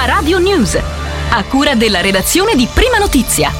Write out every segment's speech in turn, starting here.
Radio News, a cura della redazione di Prima Notizia.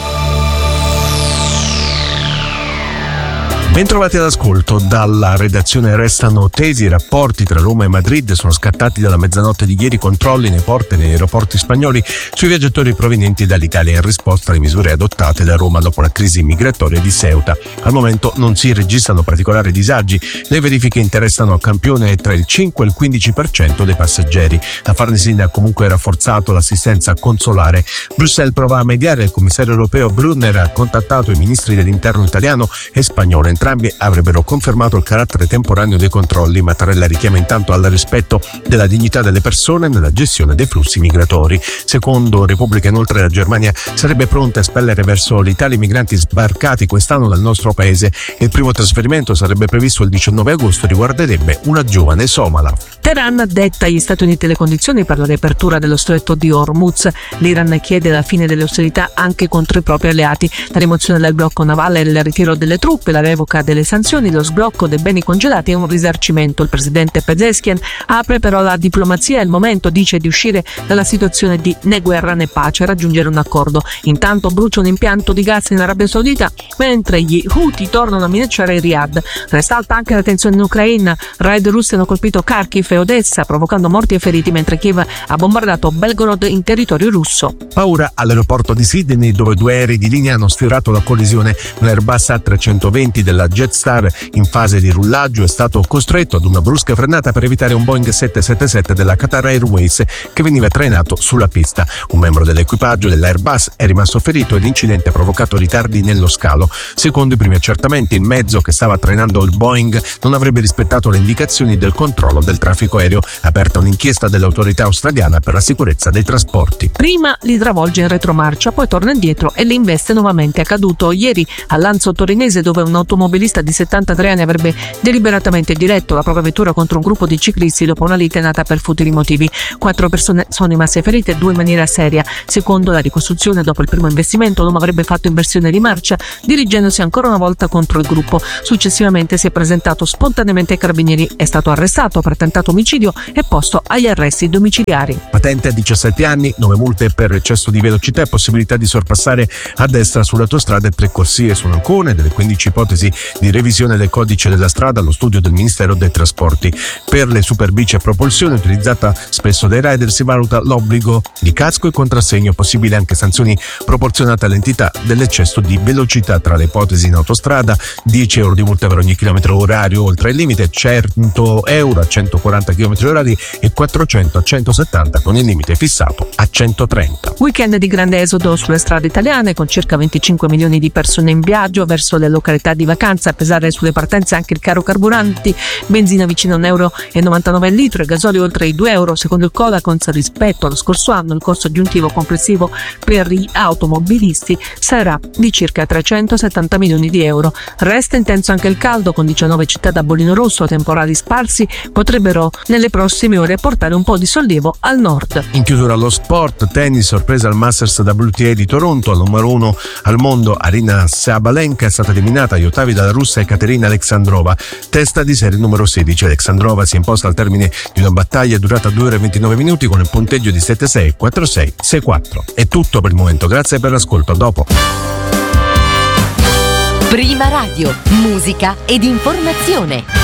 Bentrovati all'ascolto. Dalla redazione restano tesi i rapporti tra Roma e Madrid. Sono scattati dalla mezzanotte di ieri controlli nei porti e negli aeroporti spagnoli sui viaggiatori provenienti dall'Italia in risposta alle misure adottate da Roma dopo la crisi migratoria di Ceuta. Al momento non si registrano particolari disagi. Le verifiche interessano a campione tra il 5 e il 15% dei passeggeri. A Farnesina ha comunque rafforzato l'assistenza consolare. Bruxelles prova a mediare. Il commissario europeo Brunner ha contattato i ministri dell'interno italiano e spagnolo. Entrambi avrebbero confermato il carattere temporaneo dei controlli. Mattarella richiama intanto al rispetto della dignità delle persone nella gestione dei flussi migratori. Secondo Repubblica, inoltre, la Germania sarebbe pronta a espellere verso l'Italia i migranti sbarcati quest'anno dal nostro paese. Il primo trasferimento sarebbe previsto il 19 agosto e riguarderebbe una giovane somala. Teheran detta agli Stati Uniti le condizioni per la riapertura dello stretto di Hormuz. L'Iran chiede la fine delle ostilità anche contro i propri alleati, la rimozione del blocco navale, il ritiro delle truppe, la revoca delle sanzioni, lo sblocco dei beni congelati e un risarcimento. Il presidente Pezeshkian apre però la diplomazia. È il momento, dice, di uscire dalla situazione di né guerra né pace e raggiungere un accordo. Intanto brucia un impianto di gas in Arabia Saudita, mentre gli Houthi tornano a minacciare Riyadh. Resta alta anche la tensione in Ucraina. Raid russi hanno colpito Kharkiv e Odessa, provocando morti e feriti, mentre Kiev ha bombardato Belgorod in territorio russo. Paura all'aeroporto di Sydney, dove due aerei di linea hanno sfiorato la collisione. Un Airbus A320 della Jetstar in fase di rullaggio è stato costretto ad una brusca frenata per evitare un Boeing 777 della Qatar Airways che veniva trainato sulla pista. Un membro dell'equipaggio dell'Airbus è rimasto ferito e l'incidente ha provocato ritardi nello scalo. Secondo i primi accertamenti, il mezzo che stava trainando il Boeing non avrebbe rispettato le indicazioni del controllo del traffico aereo. Aperta un'inchiesta dell'autorità australiana per la sicurezza dei trasporti. Prima li travolge in retromarcia, poi torna indietro e li investe nuovamente. È accaduto ieri a Lanzo Torinese, dove un automobilista di 73 anni avrebbe deliberatamente diretto la propria vettura contro un gruppo di ciclisti dopo una lite nata per futili motivi. 4 persone sono rimaste ferite, 2 in maniera seria. Secondo la ricostruzione, dopo il primo investimento, l'uomo avrebbe fatto inversione di marcia, dirigendosi ancora una volta contro il gruppo. Successivamente si è presentato spontaneamente ai carabinieri, è stato arrestato per tentato omicidio e posto agli arresti domiciliari. Patente a 17 anni, 9 multe per eccesso di velocità e possibilità di sorpassare a destra sull'autostrada e 3 corsie su Ancone. Delle 15 ipotesi di revisione del codice della strada allo studio del Ministero dei Trasporti. Per le superbici a propulsione, utilizzata spesso dai rider, si valuta l'obbligo di casco e contrassegno, possibile anche sanzioni proporzionate all'entità dell'eccesso di velocità. Tra le ipotesi in autostrada, 10 euro di multa per ogni chilometro orario oltre il limite, 100 euro a 140 km orari e 400 a 170 con il limite fissato a 130. Weekend di grande esodo sulle strade italiane, con circa 25 milioni di persone in viaggio verso le località di vacanza. A pesare sulle partenze anche il caro carburanti, benzina vicino a 1,99 euro al litro e gasolio oltre i 2 euro. Secondo il Codacons, rispetto allo scorso anno, il costo aggiuntivo complessivo per gli automobilisti sarà di circa 370 milioni di euro. Resta intenso anche il caldo, con 19 città da bollino rosso. Temporali sparsi potrebbero nelle prossime ore portare un po' di sollievo al nord. In chiusura allo sport, tennis, sorpresa al Masters WTA di Toronto. Al numero 1 al mondo Aryna Sabalenka è stata eliminata agli ottavi dalla russa Ekaterina Alexandrova, testa di serie numero 16. Alexandrova si è imposta al termine di una battaglia durata 2 ore e 29 minuti con il punteggio di 7-6, 4-6, 6-4. È tutto per il momento, grazie per l'ascolto, a dopo. Prima Radio, musica ed informazione.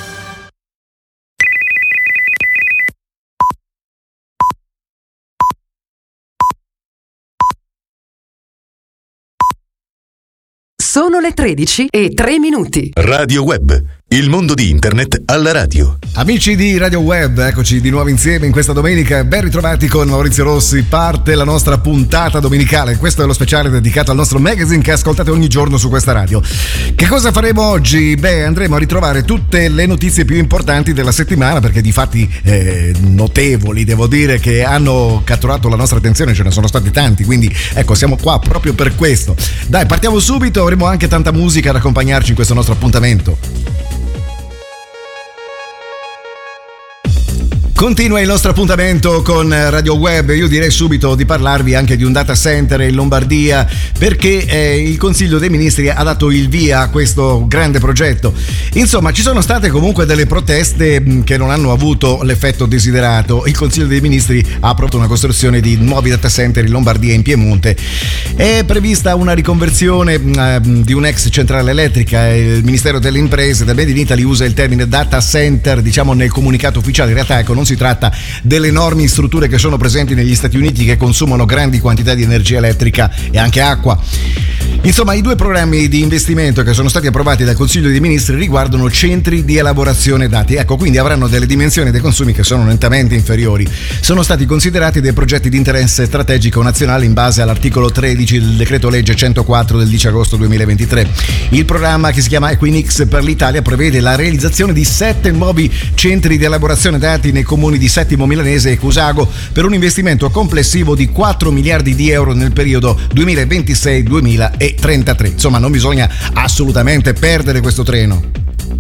Sono le 13:03. Radio Web, il mondo di internet alla radio. Amici di Radio Web, eccoci di nuovo insieme in questa domenica. Ben ritrovati con Maurizio Rossi. Parte la nostra puntata domenicale. Questo è lo speciale dedicato al nostro magazine che ascoltate ogni giorno su questa radio. Che cosa faremo oggi? Beh, andremo a ritrovare tutte le notizie più importanti della settimana, perché di fatti notevoli, devo dire, che hanno catturato la nostra attenzione, ce ne sono stati tanti, quindi ecco, siamo qua proprio per questo. Dai, partiamo subito, avremo anche tanta musica ad accompagnarci in questo nostro appuntamento. Continua il nostro appuntamento con Radio Web. Io direi subito di parlarvi anche di un data center in Lombardia, perché il Consiglio dei Ministri ha dato il via a questo grande progetto. Insomma, ci sono state comunque delle proteste che non hanno avuto l'effetto desiderato. Il Consiglio dei Ministri ha approvato una costruzione di nuovi data center in Lombardia e in Piemonte. È prevista una riconversione di un'ex centrale elettrica. Il Ministero delle Imprese da Made in Italy usa il termine data center, diciamo, nel comunicato ufficiale. In realtà, ecco, non si tratta delle enormi strutture che sono presenti negli Stati Uniti, che consumano grandi quantità di energia elettrica e anche acqua. Insomma, i due programmi di investimento che sono stati approvati dal Consiglio dei Ministri riguardano centri di elaborazione dati. Ecco, quindi avranno delle dimensioni dei consumi che sono nettamente inferiori. Sono stati considerati dei progetti di interesse strategico nazionale in base all'articolo 13 del decreto legge 104 del 10 agosto 2023. Il programma, che si chiama Equinix per l'Italia, prevede la realizzazione di 7 nuovi centri di elaborazione dati nei comuni di Settimo Milanese e Cusago, per un investimento complessivo di 4 miliardi di euro nel periodo 2026-2033. Insomma, non bisogna assolutamente perdere questo treno.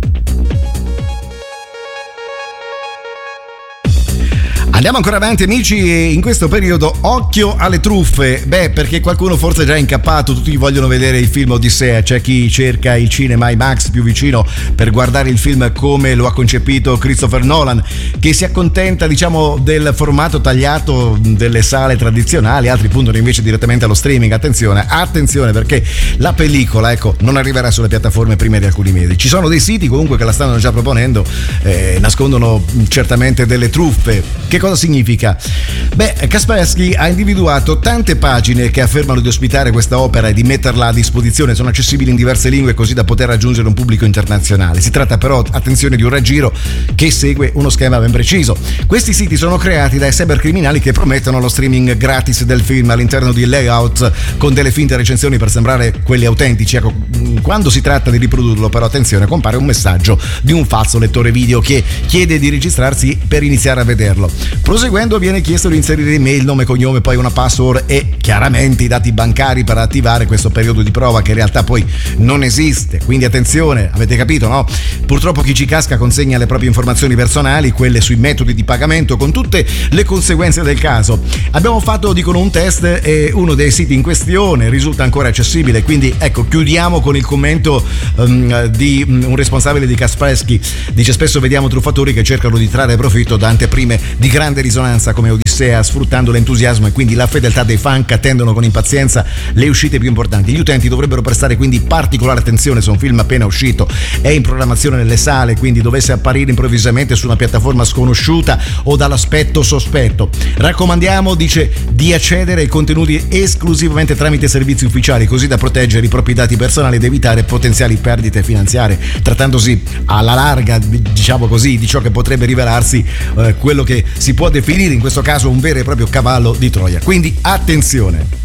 Andiamo ancora avanti, amici, e in questo periodo occhio alle truffe. Perché qualcuno forse è già incappato, tutti vogliono vedere il film Odissea, c'è chi cerca il cinema IMAX più vicino per guardare il film come lo ha concepito Christopher Nolan, che si accontenta, diciamo, del formato tagliato delle sale tradizionali, altri puntano invece direttamente allo streaming. Attenzione, perché la pellicola, ecco, non arriverà sulle piattaforme prima di alcuni mesi. Ci sono dei siti comunque che la stanno già proponendo, nascondono certamente delle truffe. Che cosa significa? Kaspersky ha individuato tante pagine che affermano di ospitare questa opera e di metterla a disposizione. Sono accessibili in diverse lingue, così da poter raggiungere un pubblico internazionale. Si tratta però, attenzione, di un raggiro che segue uno schema ben preciso. Questi siti sono creati dai cybercriminali che promettono lo streaming gratis del film all'interno di layout con delle finte recensioni per sembrare quelli autentici. Ecco, quando si tratta di riprodurlo, però, attenzione, compare un messaggio di un falso lettore video che chiede di registrarsi per iniziare a vederlo. Proseguendo, viene chiesto di inserire email, nome, cognome, poi una password e chiaramente i dati bancari per attivare questo periodo di prova, che in realtà poi non esiste. Quindi attenzione, avete capito, no? Purtroppo chi ci casca consegna le proprie informazioni personali, quelle sui metodi di pagamento, con tutte le conseguenze del caso. Abbiamo fatto, dicono, un test e uno dei siti in questione risulta ancora accessibile. Quindi ecco, chiudiamo con il commento di un responsabile di Kaspersky. Dice: spesso vediamo truffatori che cercano di trarre profitto da anteprime di grande risonanza come Odissea, sfruttando l'entusiasmo e quindi la fedeltà dei fan che attendono con impazienza le uscite più importanti. Gli utenti dovrebbero prestare quindi particolare attenzione se un film appena uscito è in programmazione nelle sale, quindi dovesse apparire improvvisamente su una piattaforma sconosciuta o dall'aspetto sospetto. Raccomandiamo, dice, di accedere ai contenuti esclusivamente tramite servizi ufficiali, così da proteggere i propri dati personali ed evitare potenziali perdite finanziarie, trattandosi alla larga, diciamo così, di ciò che potrebbe rivelarsi quello che si può definire in questo caso un vero e proprio cavallo di Troia. Quindi attenzione.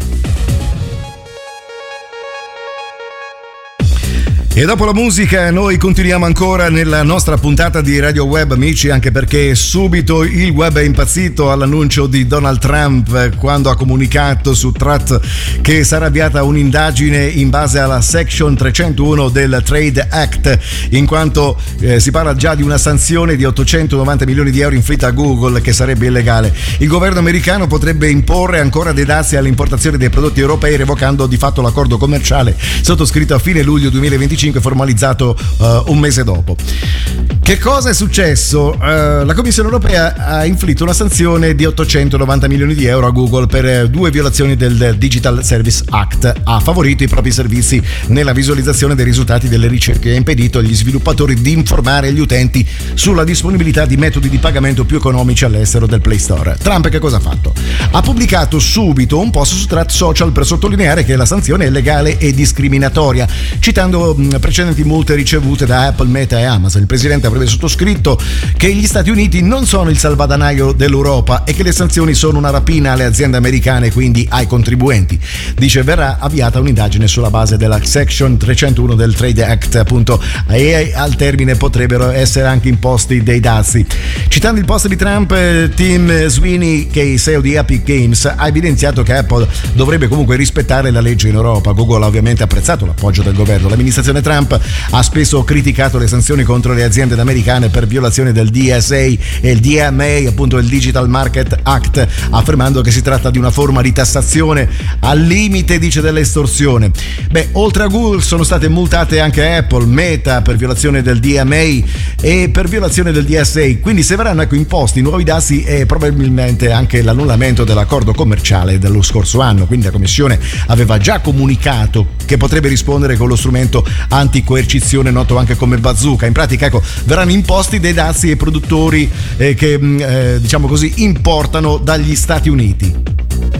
E dopo la musica noi continuiamo ancora nella nostra puntata di Radio Web, amici, anche perché subito il web è impazzito all'annuncio di Donald Trump quando ha comunicato su Truth che sarà avviata un'indagine in base alla Section 301 del Trade Act, in quanto si parla già di una sanzione di 890 milioni di euro inflitta a Google, che sarebbe illegale. Il governo americano potrebbe imporre ancora dei dazi all'importazione dei prodotti europei, revocando di fatto l'accordo commerciale sottoscritto a fine luglio 2025, formalizzato un mese dopo. Che cosa è successo? La Commissione europea ha inflitto una sanzione di 890 milioni di euro a Google per 2 violazioni del Digital Service Act. Ha favorito i propri servizi nella visualizzazione dei risultati delle ricerche e ha impedito agli sviluppatori di informare gli utenti sulla disponibilità di metodi di pagamento più economici all'estero del Play Store. Trump che cosa ha fatto? Ha pubblicato subito un post su Truth Social per sottolineare che la sanzione è legale e discriminatoria, citando precedenti multe ricevute da Apple, Meta e Amazon. Il presidente avrebbe sottoscritto che gli Stati Uniti non sono il salvadanaio dell'Europa e che le sanzioni sono una rapina alle aziende americane e quindi ai contribuenti. Dice: verrà avviata un'indagine sulla base della Section 301 del Trade Act, appunto, e al termine potrebbero essere anche imposti dei dazi. Citando il post di Trump, Tim Sweeney, che è il CEO di Epic Games, ha evidenziato che Apple dovrebbe comunque rispettare la legge in Europa. Google ha ovviamente apprezzato l'appoggio del governo. L'amministrazione Trump ha spesso criticato le sanzioni contro le aziende americane per violazione del DSA e il DMA, appunto il Digital Market Act, affermando che si tratta di una forma di tassazione al limite, dice, dell'estorsione. Oltre a Google sono state multate anche Apple, Meta per violazione del DMA e per violazione del DSA, quindi se verranno imposti nuovi dazi e probabilmente anche l'annullamento dell'accordo commerciale dello scorso anno. Quindi la Commissione aveva già comunicato che potrebbe rispondere con lo strumento anticoercizione noto anche come bazooka. In pratica, verranno imposti dei dazi ai produttori che diciamo così importano dagli Stati Uniti.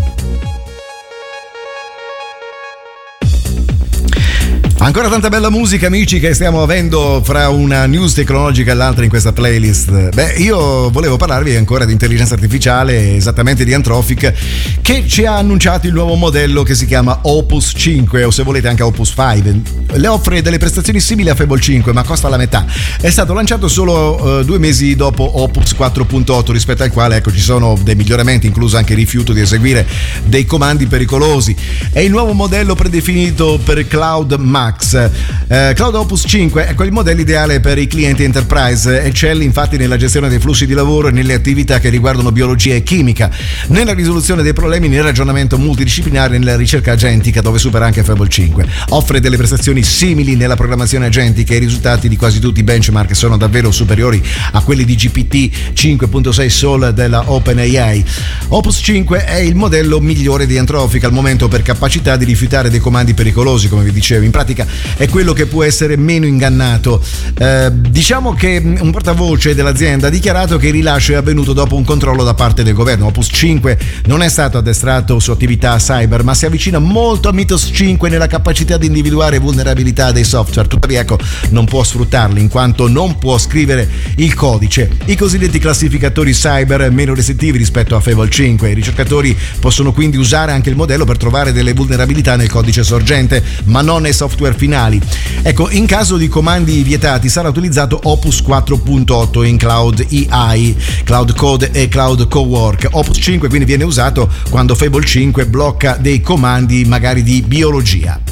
Ancora tanta bella musica, amici, che stiamo avendo fra una news tecnologica e l'altra in questa playlist. Io volevo parlarvi ancora di intelligenza artificiale, esattamente di Anthropic, che ci ha annunciato il nuovo modello che si chiama Opus 5, o se volete anche Opus 5. Le offre delle prestazioni simili a Fable 5, ma costa la metà. È stato lanciato solo 2 mesi dopo Opus 4.8, rispetto al quale ci sono dei miglioramenti, incluso anche il rifiuto di eseguire dei comandi pericolosi. È il nuovo modello predefinito per Cloud Max. Cloud Opus 5 è il modello ideale per i clienti enterprise. Eccelle infatti nella gestione dei flussi di lavoro e nelle attività che riguardano biologia e chimica, nella risoluzione dei problemi, nel ragionamento multidisciplinare e nella ricerca agentica, dove supera anche Fable 5. Offre delle prestazioni simili nella programmazione agentica e i risultati di quasi tutti i benchmark sono davvero superiori a quelli di GPT 5.6 Sol della OpenAI. Opus 5 è il modello migliore di Anthropic al momento per capacità di rifiutare dei comandi pericolosi, come vi dicevo. In pratica è quello che può essere meno ingannato. Diciamo che un portavoce dell'azienda ha dichiarato che il rilascio è avvenuto dopo un controllo da parte del governo. Opus 5 non è stato addestrato su attività cyber, ma si avvicina molto a Mythos 5 nella capacità di individuare vulnerabilità dei software. Tuttavia non può sfruttarli, in quanto non può scrivere il codice. I cosiddetti classificatori cyber meno restrittivi rispetto a Fable 5. I ricercatori possono quindi usare anche il modello per trovare delle vulnerabilità nel codice sorgente, ma non nei software finali. In caso di comandi vietati sarà utilizzato Opus 4.8 in Cloud EI, Cloud Code e Cloud Cowork. Opus 5 quindi viene usato quando Fable 5 blocca dei comandi magari di biologia.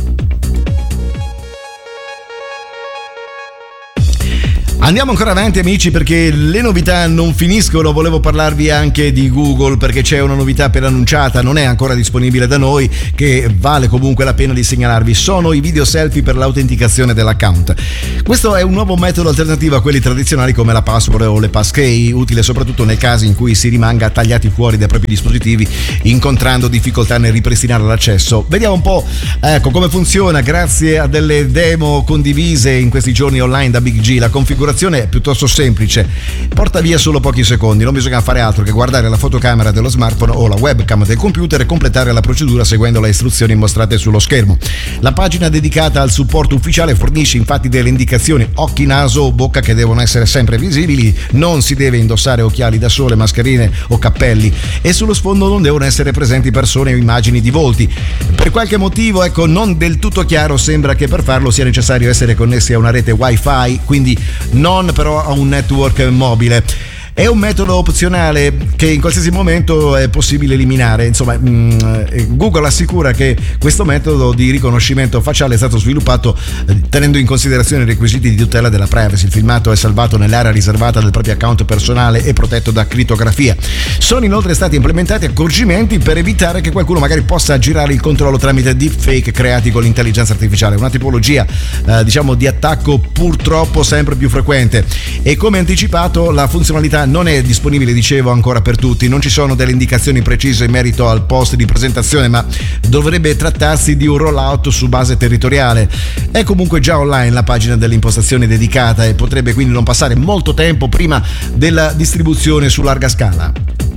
Andiamo ancora avanti, amici, perché le novità non finiscono. Volevo parlarvi anche di Google, perché c'è una novità appena annunciata, non è ancora disponibile da noi, che vale comunque la pena di segnalarvi. Sono i video selfie per l'autenticazione dell'account. Questo è un nuovo metodo alternativo a quelli tradizionali come la password o le passkey, utile soprattutto nei casi in cui si rimanga tagliati fuori dai propri dispositivi, incontrando difficoltà nel ripristinare l'accesso. Vediamo un po' come funziona grazie a delle demo condivise in questi giorni online da Big G. La configurazione è piuttosto semplice, porta via solo pochi secondi, non bisogna fare altro che guardare la fotocamera dello smartphone o la webcam del computer e completare la procedura seguendo le istruzioni mostrate sullo schermo. La pagina dedicata al supporto ufficiale fornisce infatti delle indicazioni: occhi, naso o bocca che devono essere sempre visibili, non si deve indossare occhiali da sole, mascherine o cappelli, e sullo sfondo non devono essere presenti persone o immagini di volti. Per qualche motivo, non del tutto chiaro, sembra che per farlo sia necessario essere connessi a una rete wifi, quindi non però a un network mobile. È un metodo opzionale che in qualsiasi momento è possibile eliminare. Insomma, Google assicura che questo metodo di riconoscimento facciale è stato sviluppato tenendo in considerazione i requisiti di tutela della privacy. Il filmato è salvato nell'area riservata del proprio account personale e protetto da crittografia. Sono inoltre stati implementati accorgimenti per evitare che qualcuno magari possa aggirare il controllo tramite deepfake creati con l'intelligenza artificiale, una tipologia di attacco purtroppo sempre più frequente. E come anticipato, la funzionalità non è disponibile, dicevo, ancora per tutti. Non ci sono delle indicazioni precise in merito al post di presentazione, ma dovrebbe trattarsi di un rollout su base territoriale. È comunque già online la pagina delle impostazioni dedicata e potrebbe quindi non passare molto tempo prima della distribuzione su larga scala.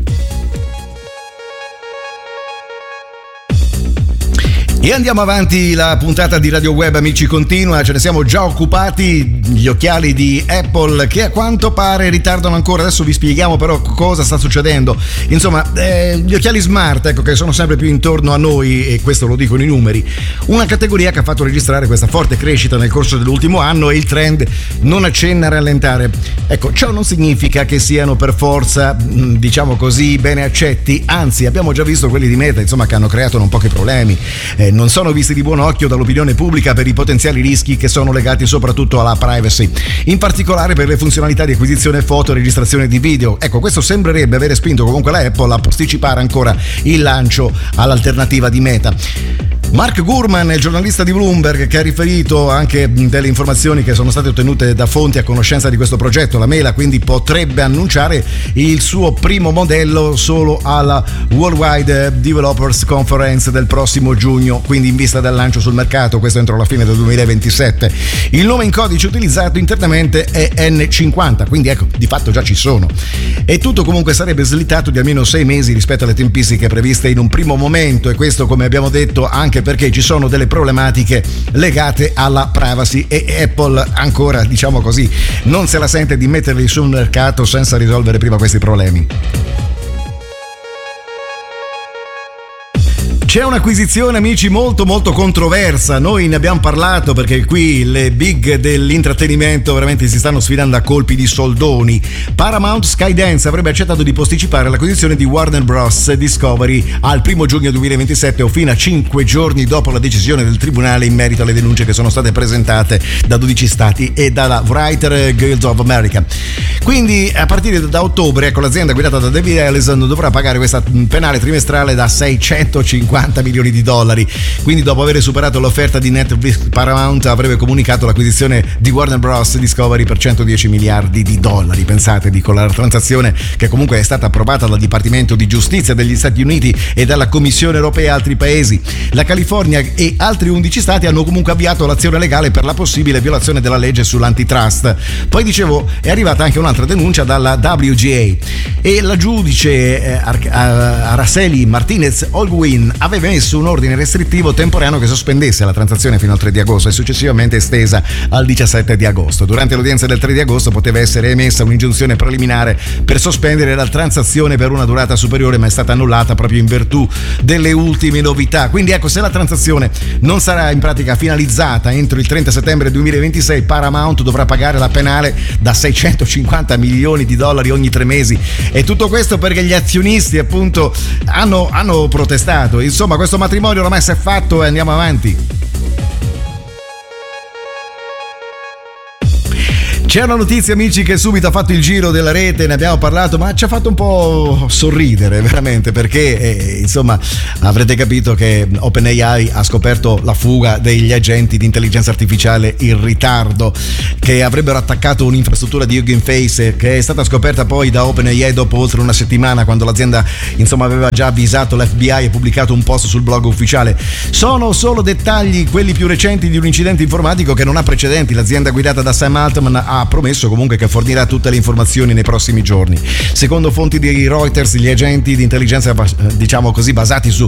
E andiamo avanti, la puntata di Radio Web, amici, continua, ce ne siamo già occupati. Gli occhiali di Apple che a quanto pare ritardano ancora, adesso vi spieghiamo però cosa sta succedendo. Insomma, gli occhiali smart, che sono sempre più intorno a noi, e questo lo dicono i numeri, una categoria che ha fatto registrare questa forte crescita nel corso dell'ultimo anno, e il trend non accenna a rallentare. Ciò non significa che siano per forza, bene accetti, anzi abbiamo già visto quelli di Meta, che hanno creato non pochi problemi. non sono visti di buon occhio dall'opinione pubblica per i potenziali rischi che sono legati soprattutto alla privacy, in particolare per le funzionalità di acquisizione foto e registrazione di video. Ecco, questo sembrerebbe avere spinto comunque la Apple a posticipare ancora il lancio all'alternativa di Meta. Mark Gurman, il giornalista di Bloomberg, che ha riferito anche delle informazioni che sono state ottenute da fonti a conoscenza di questo progetto. La Meta quindi potrebbe annunciare il suo primo modello solo alla Worldwide Developers Conference del prossimo giugno, quindi in vista del lancio sul mercato, questo entro la fine del 2027. Il nome in codice utilizzato internamente è N50, quindi ecco, di fatto già ci sono. E tutto comunque sarebbe slittato di almeno 6 mesi rispetto alle tempistiche previste in un primo momento, e questo, come abbiamo detto, anche perché ci sono delle problematiche legate alla privacy e Apple ancora, diciamo così, non se la sente di metterli sul mercato senza risolvere prima questi problemi. C'è un'acquisizione, amici, molto controversa. Noi ne abbiamo parlato perché qui le big dell'intrattenimento veramente si stanno sfidando a colpi di soldoni. Paramount Skydance avrebbe accettato di posticipare l'acquisizione di Warner Bros. Discovery al 1 giugno 2027 o fino a 5 giorni dopo la decisione del tribunale in merito alle denunce che sono state presentate da 12 stati e dalla Writers Guild of America. Quindi a partire da ottobre, ecco, l'azienda guidata da David Ellison dovrà pagare questa penale trimestrale da $650 milioni. Quindi, dopo aver superato l'offerta di Netflix, Paramount avrebbe comunicato l'acquisizione di Warner Bros. Discovery per $110 miliardi. Pensate, dico, la transazione che comunque è stata approvata dal Dipartimento di Giustizia degli Stati Uniti e dalla Commissione Europea e altri paesi. La California e altri 11 stati hanno comunque avviato l'azione legale per la possibile violazione della legge sull'antitrust. Poi, dicevo, è arrivata anche un'altra denuncia dalla WGA e la giudice Araceli Martinez Holguin aveva messo un ordine restrittivo temporaneo che sospendesse la transazione fino al 3 di agosto e successivamente estesa al 17 di agosto. Durante l'udienza del 3 di agosto poteva essere emessa un'ingiunzione preliminare per sospendere la transazione per una durata superiore, ma è stata annullata proprio in virtù delle ultime novità. Quindi ecco, se la transazione non sarà in pratica finalizzata entro il 30 settembre 2026, Paramount dovrà pagare la penale da $650 milioni ogni 3 mesi. E tutto questo perché gli azionisti appunto hanno protestato. Insomma, questo matrimonio ormai si è fatto e andiamo avanti. C'è una notizia, amici, che subito ha fatto il giro della rete, ne abbiamo parlato, ma ci ha fatto un po' sorridere veramente, perché insomma avrete capito che OpenAI ha scoperto la fuga degli agenti di intelligenza artificiale in ritardo che avrebbero attaccato un'infrastruttura di Hugging Face, che è stata scoperta poi da OpenAI dopo oltre una settimana, quando l'azienda insomma aveva già avvisato l'FBI e pubblicato un post sul blog ufficiale. Sono solo dettagli, quelli più recenti, di un incidente informatico che non ha precedenti. L'azienda guidata da Sam Altman ha promesso comunque che fornirà tutte le informazioni nei prossimi giorni. Secondo fonti di Reuters, gli agenti di intelligenza, diciamo così, basati su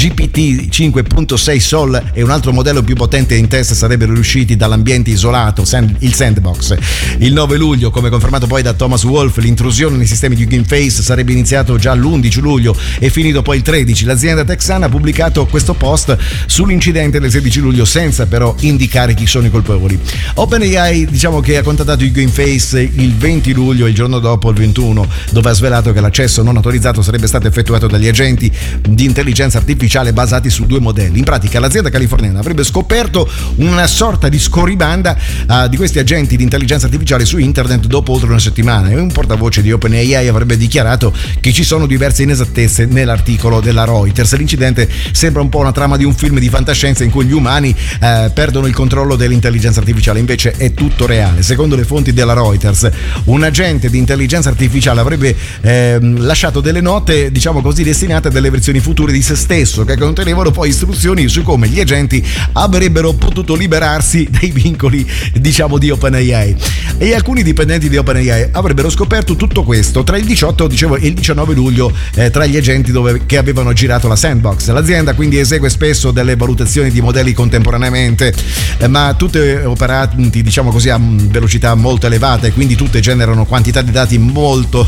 GPT 5.6 Sol e un altro modello più potente in test sarebbero riusciti dall'ambiente isolato, il Sandbox. Il 9 luglio, come confermato poi da Thomas Wolf, l'intrusione nei sistemi di Hugging Face sarebbe iniziato già l'11 luglio e finito poi il 13. L'azienda texana ha pubblicato questo post sull'incidente del 16 luglio senza però indicare chi sono i colpevoli. OpenAI, diciamo che ha contattato Hugging Face il 20 luglio, il giorno dopo, il 21, dove ha svelato che l'accesso non autorizzato sarebbe stato effettuato dagli agenti di intelligenza artificiale basati su 2 modelli. In pratica l'azienda californiana avrebbe scoperto una sorta di scorribanda di questi agenti di intelligenza artificiale su internet dopo oltre una settimana, e un portavoce di OpenAI avrebbe dichiarato che ci sono diverse inesattezze nell'articolo della Reuters. L'incidente sembra un po' una trama di un film di fantascienza in cui gli umani perdono il controllo dell'intelligenza artificiale, invece è tutto reale. Secondo le fonti della Reuters, un agente di intelligenza artificiale avrebbe lasciato delle note, diciamo così, destinate a delle versioni future di se stesso, che contenevano poi istruzioni su come gli agenti avrebbero potuto liberarsi dai vincoli, diciamo, di OpenAI. E alcuni dipendenti di OpenAI avrebbero scoperto tutto questo tra il 18, dicevo, e il 19 luglio tra gli agenti che avevano girato la Sandbox. L'azienda quindi esegue spesso delle valutazioni di modelli contemporaneamente, ma tutte operanti, diciamo così, a velocità molto elevata, e quindi tutte generano quantità di dati molto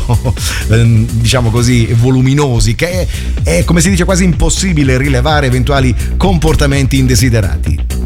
diciamo così voluminosi, che è, come si dice, quasi impossibile rilevare eventuali comportamenti indesiderati.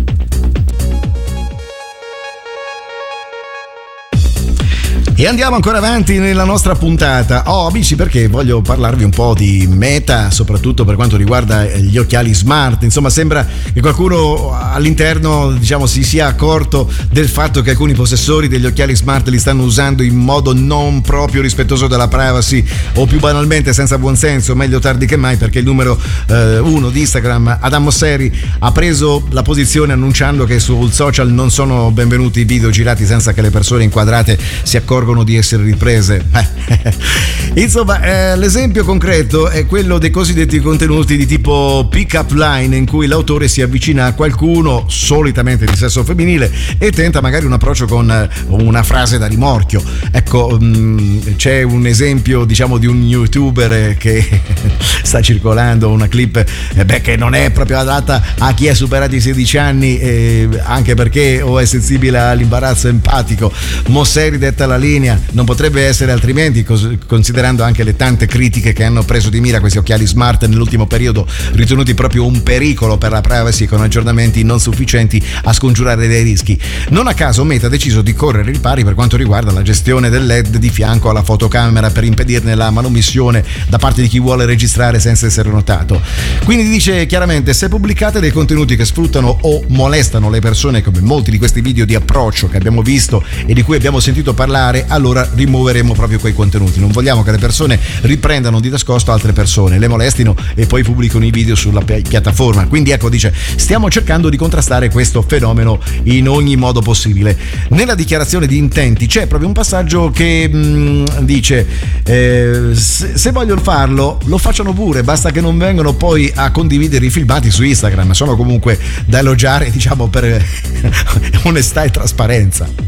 E andiamo ancora avanti nella nostra puntata. Amici, perché voglio parlarvi un po' di Meta, soprattutto per quanto riguarda gli occhiali smart. Insomma, sembra che qualcuno all'interno, diciamo, si sia accorto del fatto che alcuni possessori degli occhiali smart li stanno usando in modo non proprio rispettoso della privacy, o più banalmente senza buonsenso. Meglio tardi che mai, perché il numero 1 di Instagram, Adam Mosseri, ha preso la posizione annunciando che sul social non sono benvenuti i video girati senza che le persone inquadrate si accorgano di essere riprese. Insomma, l'esempio concreto è quello dei cosiddetti contenuti di tipo pick-up line, in cui l'autore si avvicina a qualcuno, solitamente di sesso femminile, e tenta magari un approccio con una frase da rimorchio. Ecco, c'è un esempio, diciamo, di un youtuber che sta circolando una clip che non è proprio adatta a chi ha superato i 16 anni, anche perché o è sensibile all'imbarazzo empatico. Mosseri detta la linea, non potrebbe essere altrimenti, considerando anche le tante critiche che hanno preso di mira questi occhiali smart nell'ultimo periodo, ritenuti proprio un pericolo per la privacy, con aggiornamenti non sufficienti a scongiurare dei rischi. Non a caso Meta ha deciso di correre i ripari per quanto riguarda la gestione del LED di fianco alla fotocamera, per impedirne la manomissione da parte di chi vuole registrare senza essere notato. Quindi dice chiaramente: se pubblicate dei contenuti che sfruttano o molestano le persone, come molti di questi video di approccio che abbiamo visto e di cui abbiamo sentito parlare, allora rimuoveremo proprio quei contenuti. Non vogliamo che le persone riprendano di nascosto altre persone, le molestino e poi pubblicano i video sulla piattaforma. Quindi ecco, dice, stiamo cercando di contrastare questo fenomeno in ogni modo possibile. Nella dichiarazione di intenti c'è proprio un passaggio che dice se vogliono farlo, lo facciano pure, basta che non vengano poi a condividere i filmati su Instagram. Sono comunque da elogiare, diciamo, per onestà e trasparenza.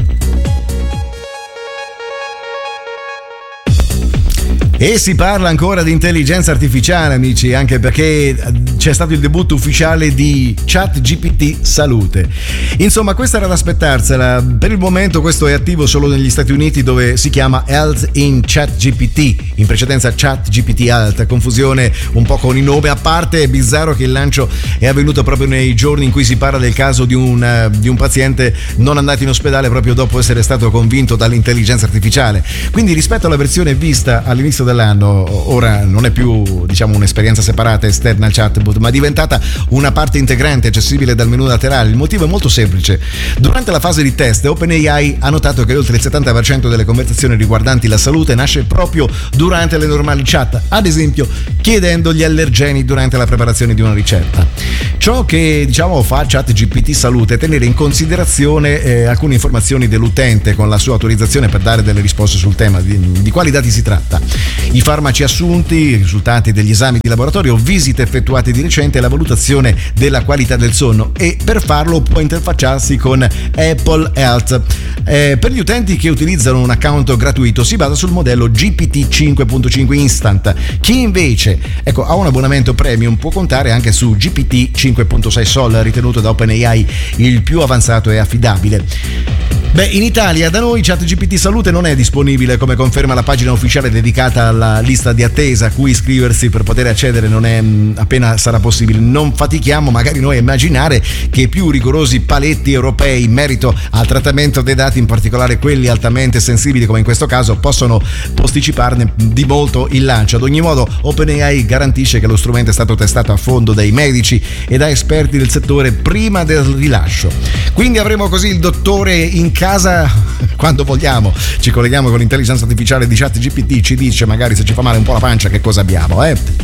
E si parla ancora di intelligenza artificiale, amici, anche perché c'è stato il debutto ufficiale di ChatGPT Salute. Insomma, questa era da aspettarsela. Per il momento questo è attivo solo negli Stati Uniti, dove si chiama Health in ChatGPT, in precedenza ChatGPT Health. Confusione un po' con il nome, a parte è bizzarro che il lancio è avvenuto proprio nei giorni in cui si parla del caso di un paziente non andato in ospedale proprio dopo essere stato convinto dall'intelligenza artificiale. Quindi rispetto alla versione vista all'inizio dell'anno, ora non è più, diciamo, un'esperienza separata esterna al chatbot, ma è diventata una parte integrante accessibile dal menu laterale. Il motivo è molto semplice: durante la fase di test OpenAI ha notato che oltre il 70% delle conversazioni riguardanti la salute nasce proprio durante le normali chat, ad esempio chiedendo gli allergeni durante la preparazione di una ricetta. Ciò che, diciamo, fa ChatGPT Salute è tenere in considerazione alcune informazioni dell'utente con la sua autorizzazione per dare delle risposte sul tema. Di quali dati si tratta? I farmaci assunti, i risultati degli esami di laboratorio, visite effettuate di recente e la valutazione della qualità del sonno, e per farlo può interfacciarsi con Apple Health. Per gli utenti che utilizzano un account gratuito si basa sul modello GPT 5.5 Instant. Chi invece ha un abbonamento premium può contare anche su GPT 5.6 Sol, ritenuto da OpenAI il più avanzato e affidabile. In Italia, da noi, ChatGPT Salute non è disponibile, come conferma la pagina ufficiale dedicata alla lista di attesa, a cui iscriversi per poter accedere non è appena sarà possibile. Non fatichiamo magari noi a immaginare che più rigorosi paletti europei in merito al trattamento dei dati, in particolare quelli altamente sensibili come in questo caso, possono posticiparne di molto il lancio. Ad ogni modo, OpenAI garantisce che lo strumento è stato testato a fondo dai medici e da esperti del settore prima del rilascio. Quindi avremo così il dottore in casa quando vogliamo. Ci colleghiamo con l'intelligenza artificiale di ChatGPT, ci dice magari se ci fa male un po' la pancia che cosa abbiamo,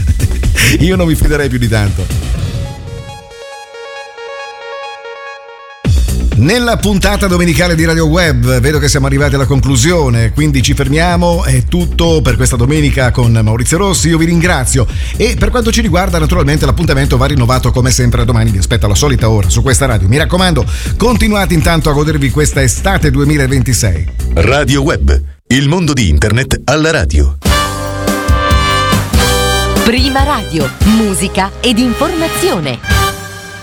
Io non mi fiderei più di tanto. Nella puntata domenicale di Radio Web vedo che siamo arrivati alla conclusione, quindi ci fermiamo. È tutto per questa domenica con Maurizio Rossi. Io vi ringrazio e per quanto ci riguarda naturalmente l'appuntamento va rinnovato come sempre a domani. Vi aspetto alla solita ora su questa radio. Mi raccomando, continuate intanto a godervi questa estate 2026. Radio Web, il mondo di internet alla radio. Prima radio, musica ed informazione.